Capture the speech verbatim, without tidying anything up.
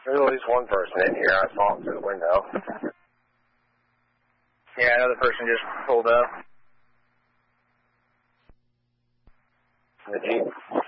There's at least one person in here. I saw him through the window. Yeah, another person just pulled up. The Jeep.